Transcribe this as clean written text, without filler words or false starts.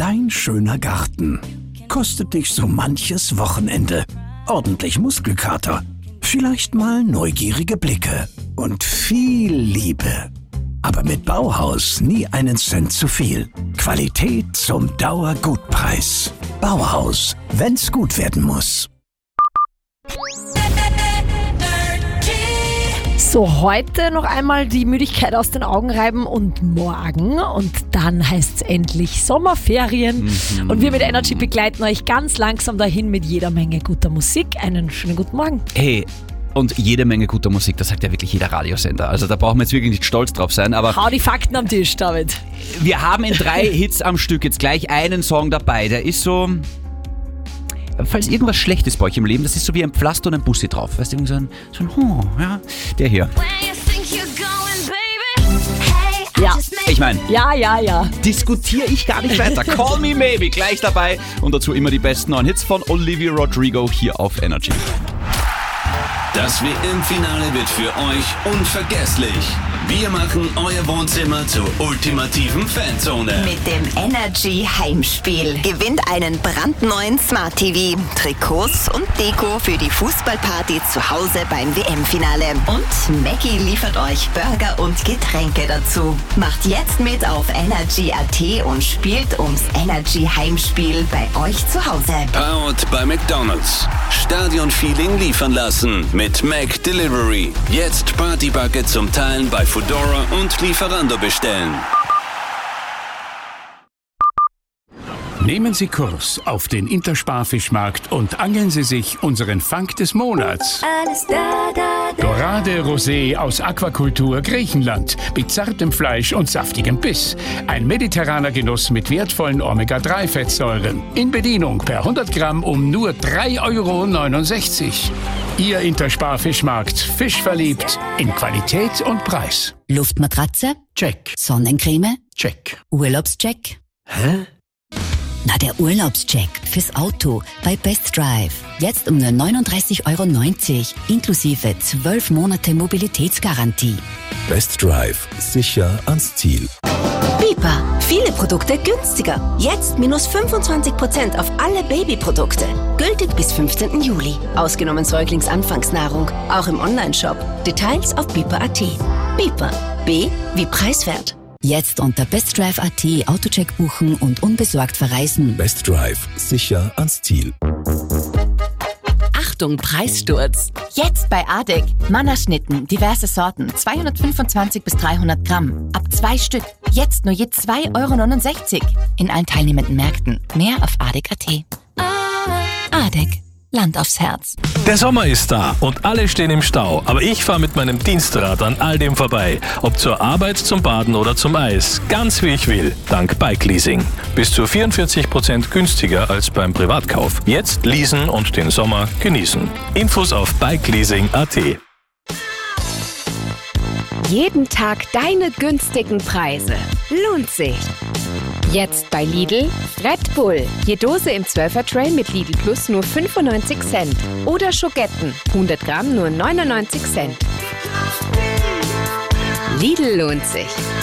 dein schöner Garten. Kostet dich so manches Wochenende. Ordentlich Muskelkater. Vielleicht mal neugierige Blicke. Und viel Liebe. Aber mit Bauhaus nie einen Cent zu viel. Qualität zum Dauergutpreis. Bauhaus, wenn's gut werden muss. So, heute noch einmal die Müdigkeit aus den Augen reiben und morgen. Und dann heißt es endlich Sommerferien. Und wir mit Energy begleiten euch ganz langsam dahin mit jeder Menge guter Musik. Einen schönen guten Morgen. Hey, und jede Menge guter Musik, das sagt ja wirklich jeder Radiosender. Also da brauchen wir jetzt wirklich nicht stolz drauf sein. Aber hau die Fakten am Tisch, David. Wir haben in 3 Hits am Stück jetzt gleich einen Song dabei. Der ist so... Falls irgendwas schlecht ist bei euch im Leben, das ist so wie ein Pflaster und ein Bussi drauf. Weißt du, so ein ja, der hier. Ja. Ich meine, Ja. diskutiere ich gar nicht weiter. Call Me Maybe, gleich dabei. Und dazu immer die besten neuen Hits von Olivia Rodrigo hier auf Energy. Das WM-Finale wird für euch unvergesslich. Wir machen euer Wohnzimmer zur ultimativen Fanzone. Mit dem Energy Heimspiel. Gewinnt einen brandneuen Smart TV, Trikots und Deko für die Fußballparty zu Hause beim WM-Finale. Und Mackie liefert euch Burger und Getränke dazu. Macht jetzt mit auf Energy.at und spielt ums Energy Heimspiel bei euch zu Hause. Powered by McDonald's. Stadionfeeling liefern lassen mit Mac Delivery. Jetzt Partybacke zum Teilen bei Foodora und Lieferando bestellen. Nehmen Sie Kurs auf den Intersparfischmarkt und angeln Sie sich unseren Fang des Monats. Dorade Rosé aus Aquakultur Griechenland mit zartem Fleisch und saftigem Biss. Ein mediterraner Genuss mit wertvollen Omega-3-Fettsäuren. In Bedienung per 100 Gramm um nur 3,69 €. Ihr Intersparfischmarkt. Fischverliebt in Qualität und Preis. Luftmatratze? Check. Sonnencreme? Check. Urlaubscheck? Hä? Na, der Urlaubscheck fürs Auto bei Best Drive. Jetzt um nur 39,90 € inklusive 12 Monate Mobilitätsgarantie. Best Drive. Sicher ans Ziel. Bipa. Viele Produkte günstiger. Jetzt minus 25% auf alle Babyprodukte. Gültig bis 15. Juli. Ausgenommen Säuglingsanfangsnahrung. Auch im Onlineshop. Details auf bipa.at. Bipa. B wie preiswert. Jetzt unter bestdrive.at Autocheck buchen und unbesorgt verreisen. Best Drive. Sicher ans Ziel. Achtung, Preissturz. Jetzt bei ADEC. Mannerschnitten, diverse Sorten, 225 bis 300 Gramm. Ab 2 Stück. Jetzt nur je 2,69 € in allen teilnehmenden Märkten. Mehr auf ADEC.at. ADEC. Land aufs Herz. Der Sommer ist da und alle stehen im Stau, aber ich fahre mit meinem Dienstrad an all dem vorbei. Ob zur Arbeit, zum Baden oder zum Eis. Ganz wie ich will, dank Bike Leasing. Bis zu 44% günstiger als beim Privatkauf. Jetzt leasen und den Sommer genießen. Infos auf bikeleasing.at. Jeden Tag deine günstigen Preise. Lohnt sich. Jetzt bei Lidl Red Bull. Je Dose im 12er-Tray mit Lidl Plus nur 95 Cent. Oder Schogetten. 100 Gramm nur 99 Cent. Lidl lohnt sich.